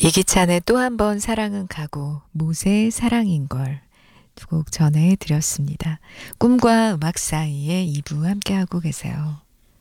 이기찬의 또 한 번 사랑은 가고 못의 사랑인걸 두 곡 전해드렸습니다. 꿈과 음악 사이에 2부 함께하고 계세요.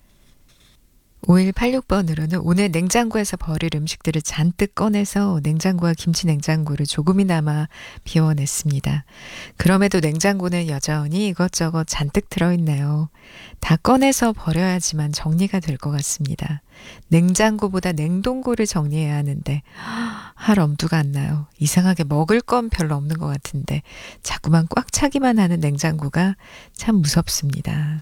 5186번으로는 오늘 냉장고에서 버릴 음식들을 잔뜩 꺼내서 냉장고와 김치 냉장고를 조금이나마 비워냈습니다. 그럼에도 냉장고는 여전히 이것저것 잔뜩 들어있네요. 다 꺼내서 버려야지만 정리가 될 것 같습니다. 냉장고보다 냉동고를 정리해야 하는데 할 엄두가 안 나요. 이상하게 먹을 건 별로 없는 것 같은데 자꾸만 꽉 차기만 하는 냉장고가 참 무섭습니다.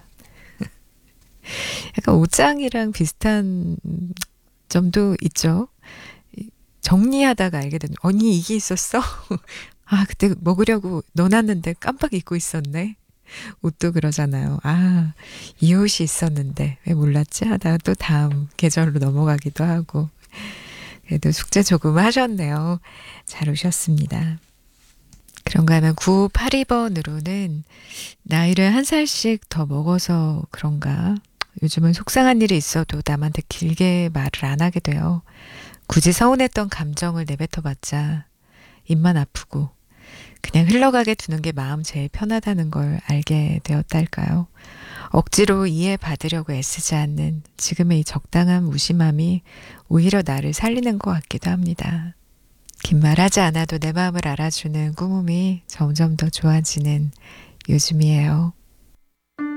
약간 옷장이랑 비슷한 점도 있죠. 정리하다가 알게 된, 언니 이게 있었어? 아, 그때 먹으려고 넣어놨는데 깜빡 잊고 있었네. 옷도 그러잖아요. 아, 이 옷이 있었는데 왜 몰랐지? 하다가 또 다음 계절로 넘어가기도 하고. 그래도 숙제 조금 하셨네요. 잘 오셨습니다. 그런가 하면 9582번으로는 나이를 한 살씩 더 먹어서 그런가? 요즘은 속상한 일이 있어도 남한테 길게 말을 안 하게 돼요. 굳이 서운했던 감정을 내뱉어봤자 입만 아프고 그냥 흘러가게 두는 게 마음 제일 편하다는 걸 알게 되었달까요? 억지로 이해받으려고 애쓰지 않는 지금의 이 적당한 무심함이 오히려 나를 살리는 것 같기도 합니다. 긴 말하지 않아도 내 마음을 알아주는 꾸밈이 점점 더 좋아지는 요즘이에요.